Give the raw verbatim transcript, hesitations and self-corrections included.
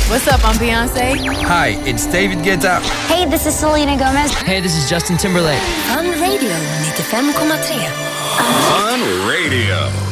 What's up? I'm Beyonce. Hi, it's David Guetta. Hey, this is Selena Gomez. Hey, this is Justin Timberlake. Fun Radio nittiofem komma tre. Fun Radio.